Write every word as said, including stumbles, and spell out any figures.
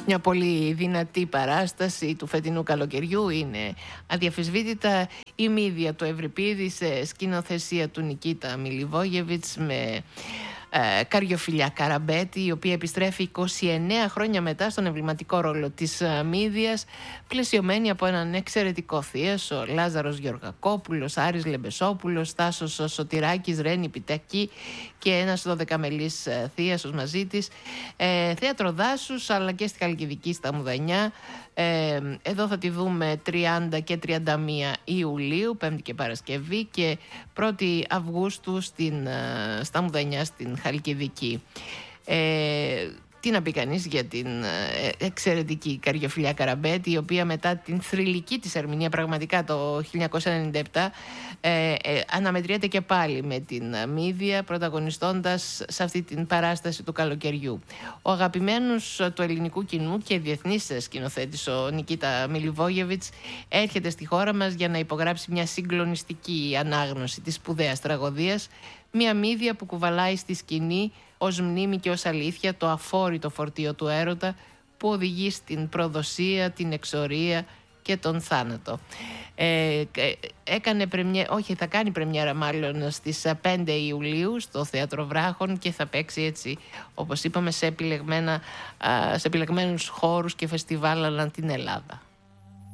Μια πολύ δυνατή παράσταση του φετινού καλοκαιριού είναι αδιαφυσβήτητα η Μύδια του Ευρυπίδη σε σκηνοθεσία του Νικίτα Μιλιβόγεβιτς με ε, Καριοφιλιά Καραμπέτη, η οποία επιστρέφει είκοσι εννέα χρόνια μετά στον εμβληματικό ρόλο της ε, Μύδιας, πλαισιωμένη από έναν εξαιρετικό θίασο: Λάζαρος Γεωργακόπουλος, Άρης Λεμπεσόπουλος, Τάσος Σωτηράκης, Ρένη Πιτακή και ένας δωδεκαμελής ε, θίασος μαζί της. Ε, θέατρο δάσους, αλλά και στη Χαλκιδική στα Μουδανιά. Ε, εδώ θα τη δούμε τριάντα και τριάντα μία Ιουλίου, Πέμπτη και Παρασκευή, και πρώτη Αυγούστου στην, στα Μουδανιά στην Χαλκιδική. Ε, τι να πει κανείς για την εξαιρετική Καριοφιλιά Καραμπέτη, η οποία μετά την θρυλική της ερμηνεία πραγματικά το χίλια εννιακόσια ενενήντα επτά ε, ε, αναμετριέται και πάλι με την Μύδια, πρωταγωνιστώντας σε αυτή την παράσταση του καλοκαιριού. Ο αγαπημένος του ελληνικού κοινού και διεθνής σκηνοθέτης, ο Νικίτα Μιλιβόγεβιτς, έρχεται στη χώρα μας για να υπογράψει μια συγκλονιστική ανάγνωση της σπουδαίας τραγωδίας, μια Μύδια που κουβαλάει στη σκηνή ως μνήμη και ως αλήθεια το αφόρητο φορτίο του έρωτα που οδηγεί στην προδοσία, την εξορία και τον θάνατο. Ε, έκανε πρεμιέρα, όχι θα κάνει πρεμιέρα μάλλον στις πέντε Ιουλίου στο Θέατρο Βράχων και θα παίξει, έτσι όπως είπαμε, σε, επιλεγμένα, σε επιλεγμένους χώρους και φεστιβάλ ανά την Ελλάδα.